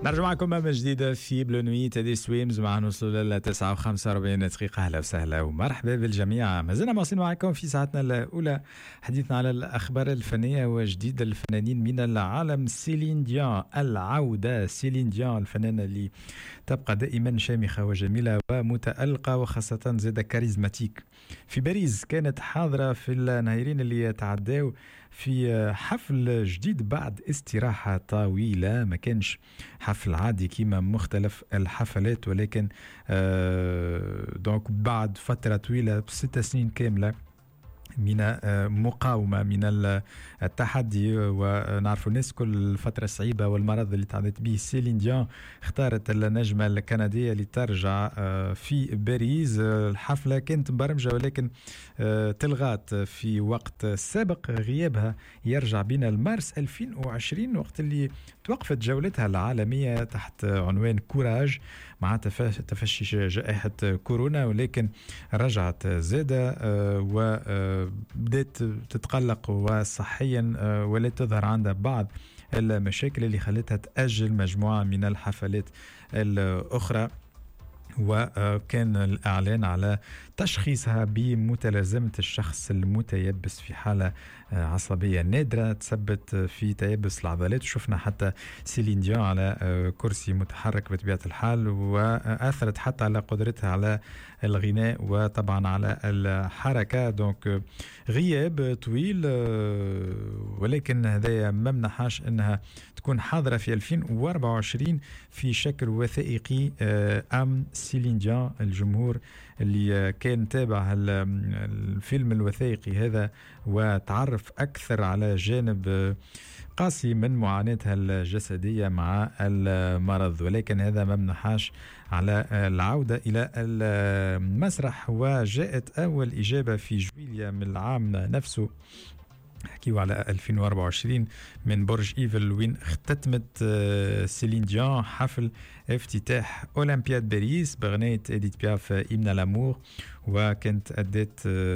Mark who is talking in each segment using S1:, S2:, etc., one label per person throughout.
S1: نرجع معكم من جديد في بلو نوي تدي سويمز مع نوصلوا لل 9:45 دقيقة. أهلا وسهلا ومرحبا بالجميع. ما زلنا مواصلين معكم في ساعتنا الأولى حديثنا على الأخبار الفنية وجديد الفنانين من العالم. سيلين ديون العودة. سيلين ديون الفنانة اللي تبقى دائما شامخة وجميلة ومتألقة وخاصة زاد كاريزماتيك. في باريس كانت حاضرة في النهارين اللي تعداو في حفل جديد بعد استراحة طويلة. ما كانش حفل عادي كيما مختلف الحفلات، ولكن دونك بعد فترة طويلة 6 سنين كاملة من مقاومة من التحدي، ونعرف الناس كل الفترة الصعيبة والمرض اللي تعدت به. سيلين ديون اختارت النجمة الكندية لترجع في باريس. الحفلة كانت مبرمجة ولكن تلغات في وقت سابق. غيابها يرجع بنا لمارس 2020 وقت اللي توقفت جولتها العالمية تحت عنوان كوراج مع تفشي جائحة كورونا، ولكن رجعت زادة وبدأت تتقلق وصحيا ولا تظهر عندها بعض المشاكل اللي خلتها تأجل مجموعة من الحفلات الأخرى. وكان الإعلان على تشخيصها بمتلازمة الشخص المتيبس في حالة عصبية نادرة تثبت في تيبس العضلات. وشفنا حتى سيلين ديون على كرسي متحرك بطبيعة الحال، وأثرت حتى على قدرتها على الغناء وطبعا على الحركة. دونك غياب طويل، ولكن هذا ما منحاش أنها تكون حاضرة في 2024 في شكل وثائقي. أم سيلين ديون الجمهور اللي كان تابع الفيلم الوثائقي هذا وتعرف أكثر على جانب قاسي من معاناتها الجسدية مع المرض، ولكن هذا ما منحاش على العودة إلى المسرح. وجاءت أول إجابة في جويليا من العام نفسه، حكيوا على 2024 من برج إيفل، وين اختتمت سيلين ديون حفل افتتاح أولمبياد باريس بغنية إديت بياف إيمنا لامور. وكانت أدت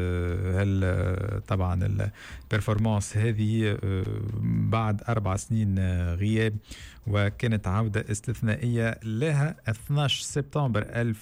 S1: طبعا البرفورمانس هذه بعد 4 سنين غياب، وكانت عودة استثنائية لها 12 سبتمبر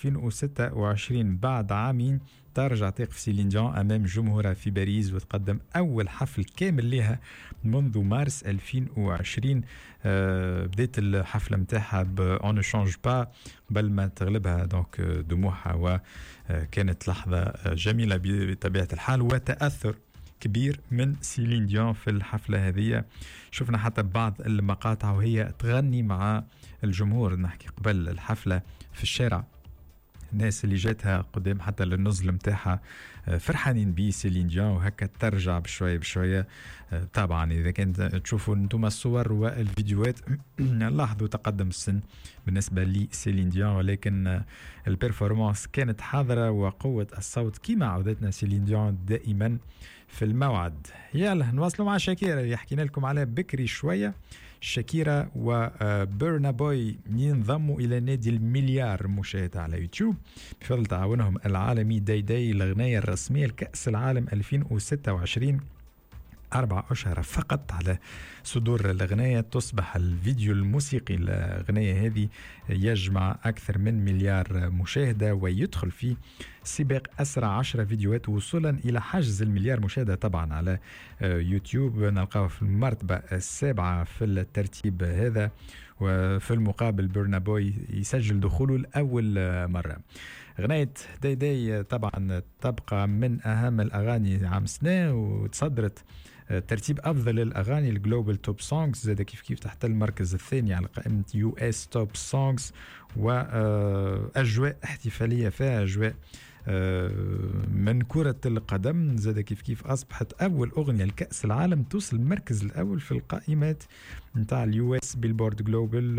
S1: 2026 بعد عامين. ترجع تقف سيلين ديون أمام جمهورها في باريس وتقدم أول حفل كامل لها منذ مارس 2020. بدأت الحفلة متاعها بأون شانج با قبل ما تغلبها دونك دموعها، وكانت لحظة جميلة بطبيعة الحال وتأثر كبير من سيلين ديون في الحفلة هذه. شفنا حتى بعض المقاطع وهي تغني مع الجمهور، نحكي قبل الحفلة في الشارع، الناس اللي جاتها قدام حتى للنزل متاعها فرحانين بي سيلين ديون، وهكا ترجع بشوية بشوية. طبعا إذا كنت تشوفوا انتم الصور والفيديوهات لاحظوا تقدم السن بالنسبة لسيلين ديون، ولكن البرفورمانس كانت حاضرة وقوة الصوت كما عودتنا سيلين ديون دائما في الموعد. يلا نواصلوا مع شاكيرا اللي حكينا لكم على بكري شوية. شاكيرا وبرنا بوي ينضموا إلى نادي المليار مشاهدة على يوتيوب بفضل تعاونهم العالمي. داي داي الأغنية الرسمية لكأس العالم 2026 4 أشهر فقط على صدور الأغنية. تصبح الفيديو الموسيقي للأغنية هذه يجمع أكثر من مليار مشاهدة، ويدخل في سباق أسرع 10 فيديوهات وصولا إلى حجز المليار مشاهدة طبعا على يوتيوب. نلقاه في المرتبة 7 في الترتيب هذا، وفي المقابل برنا بوي يسجل دخوله لأول مرة. أغنية داي داي طبعا تبقى من أهم الأغاني عام سنة، وتصدرت ترتيب أفضل الأغاني الجلوبال توب سونجز، زاد كيف تحت المركز الثاني على قائمة يو اس توب سونجز. وأجواء احتفالية فيها أجواء من كرة القدم. زاد كيف أصبحت أول أغنية لكأس العالم توصل المركز الأول في القائمات نتاع اليو اس بيلبورد جلوبال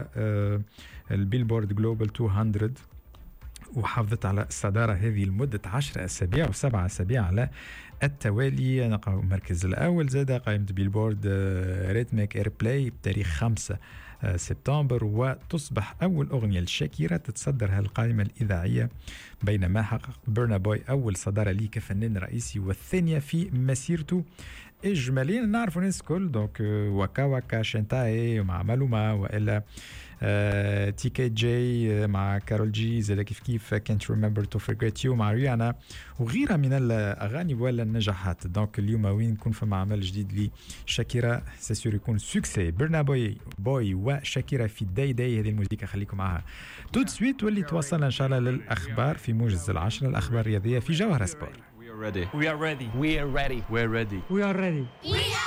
S1: والبيلبورد جلوبال 200، وحافظت على الصدارة هذه لمدة 10 أسابيع و7 أسابيع على التوالي. نقع المركز الأول. زاد قائمة بيلبورد ريتميك اير بلاي بتاريخ 5 سبتمبر، وتصبح أول أغنية لشاكيرا تتصدر هالقائمة الإذاعية، بينما حقق برنا بوي أول صدارة ليه كفنان رئيسي والثانية في مسيرته اجماليا نعرفوا ناس كل دونك وكا وكا شنتاي مع مالوما والا تي كي جي مع كارول جي زي كيف كيف كانت ريمبر تو فورغيت يو مع ريانا وغيرها من الاغاني ولا النجاحات. دونك اليوم وين نكون في عمل جديد لشاكيرا سيسيور يكون سوكسي. برنا بوي وشاكيرا في داي داي هذه الموسيقى خليكم معها تو سويت واللي توصلنا ان شاء الله للاخبار في موجز العشرة الاخبار الرياضيه في جوهر سبور.
S2: We are ready. We are ready.
S3: We are ready.
S2: We are ready.
S3: We are ready.